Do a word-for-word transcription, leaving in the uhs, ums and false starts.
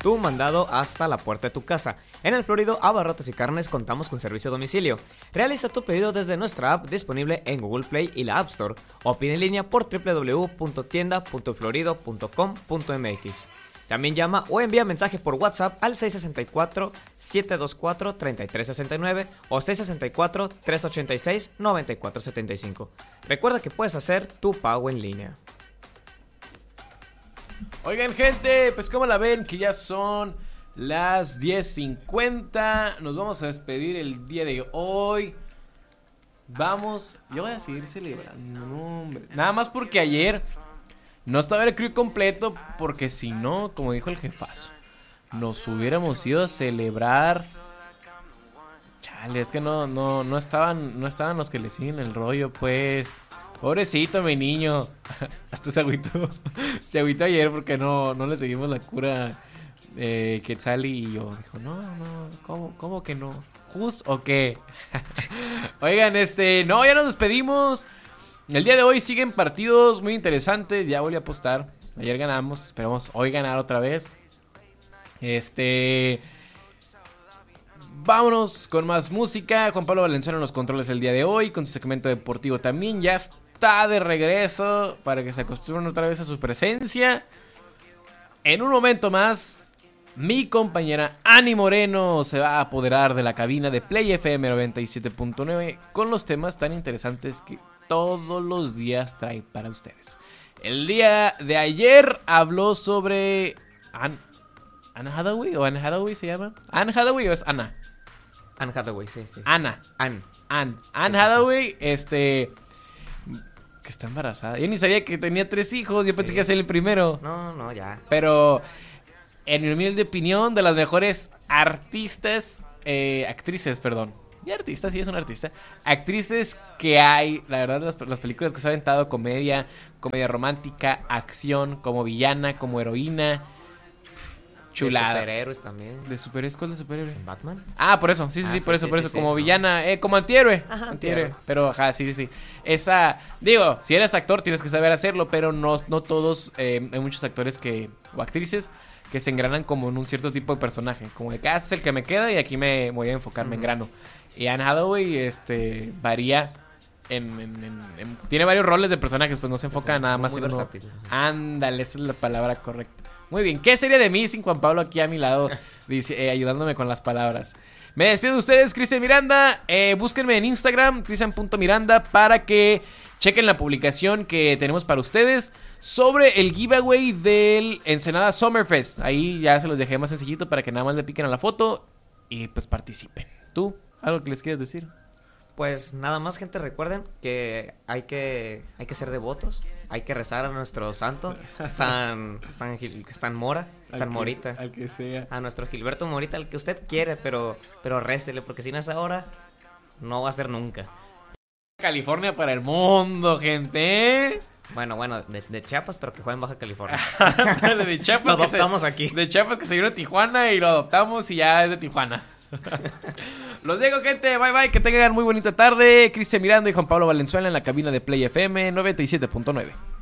tu mandado hasta la puerta de tu casa. En El Florido Abarrotes y Carnes contamos con servicio a domicilio. Realiza tu pedido desde nuestra app disponible en Google Play y la App Store o pide en línea por doble u doble u doble u punto tienda punto florido punto com punto m x. También llama o envía mensaje por WhatsApp al seis seis cuatro, siete dos cuatro, tres tres seis nueve o seis seis cuatro, tres ocho seis, nueve cuatro siete cinco. Recuerda que puedes hacer tu pago en línea. Oigan, gente, pues como la ven, que ya son las diez cincuenta. Nos vamos a despedir el día de hoy. Vamos, yo voy a seguir celebrando, no, hombre. Nada más porque ayer no estaba el crew completo, porque si no, como dijo el jefazo, nos hubiéramos ido a celebrar. Chale, es que no, no, no estaban, no estaban los que le siguen el rollo, pues. Pobrecito mi niño. Hasta se agüitó. Se agüitó ayer porque no, no le seguimos la cura eh, Quetzal y yo. Dijo, no, no, ¿cómo, cómo que no? ¿Just o qué? Oigan, este, no, ya nos despedimos. El día de hoy siguen partidos muy interesantes. Ya volví a apostar. Ayer ganamos. Esperamos hoy ganar otra vez. Este. Vámonos con más música. Juan Pablo Valenzuela en los controles el día de hoy. Con su segmento deportivo también. Ya está de regreso. Para que se acostumbren otra vez a su presencia. En un momento más, mi compañera Ani Moreno se va a apoderar de la cabina de Play F M noventa y siete punto nueve. Con los temas tan interesantes que todos los días trae para ustedes. El día de ayer habló sobre Anne, Anne Hathaway o Anne Hathaway se llama. Anne Hathaway o es Ana. Anne Hathaway, sí, sí. Ana. Anne. Anne. Anne Hathaway, este, que está embarazada. Yo ni sabía que tenía tres hijos. Yo pensé sí. que iba a ser el primero. No, no, ya. Pero en mi humilde opinión, de las mejores artistas, eh, actrices, perdón. Y artistas, sí, es una artista. Actrices que hay, la verdad, las, las películas que se ha aventado, comedia, comedia romántica, acción, como villana, como heroína. Chulada. De superhéroes también. ¿De superhéroes? ¿Cuál de superhéroe? ¿En Batman? Ah, por eso, sí, sí, ah, sí, sí, por eso, sí, por sí, eso, sí, como no. villana, eh, como antihéroe. Ajá, antihéroe. antihéroe. Pero, ajá, sí, sí, sí. Esa, digo, si eres actor tienes que saber hacerlo, pero no, no todos, eh, hay muchos actores que, o actrices, que se engranan como en un cierto tipo de personaje. Como de que ah, es el que me queda y aquí me voy a enfocar, uh-huh. me engrano. Y Anne Hathaway, este, varía en, en, en, en, tiene varios roles de personajes, pues no se enfoca sí, nada más muy en uno. versátil. Ándale, esa es la palabra correcta. Muy bien, ¿qué sería de mí sin Juan Pablo aquí a mi lado dice, eh, ayudándome con las palabras? Me despido de ustedes, Cristian Miranda. Eh, búsquenme en Instagram, cristian punto miranda, para que chequen la publicación que tenemos para ustedes sobre el giveaway del Ensenada Summerfest. Ahí ya se los dejé más sencillito para que nada más le piquen a la foto y pues participen. ¿Tú? ¿Algo que les quieras decir? Pues nada más, gente, recuerden que hay que hay que ser devotos, hay que rezar a nuestro santo, San San, Gil, San Mora, al San que, Morita, al que sea, a nuestro Gilberto Morita, al que usted quiere, pero pero récele, porque si no es ahora, no va a ser nunca. California para el mundo, gente. Bueno, bueno, de, de Chiapas, pero que juegue en Baja California. de Chiapas lo adoptamos se, aquí. De Chiapas que se vino a Tijuana y lo adoptamos y ya es de Tijuana. Los dejo, gente, bye bye, que tengan muy bonita tarde. Cristian Miranda y Juan Pablo Valenzuela en la cabina de Play F M noventa y siete punto nueve.